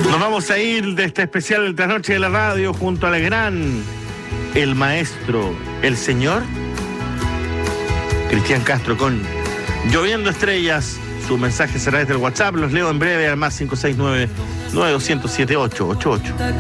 Nos vamos a ir de este especial del Trasnoche de la Radio junto al gran, el maestro, el señor Cristian Castro con Lloviendo Estrellas. Sus mensajes será desde el WhatsApp, los leo en breve al más 569-9207-888.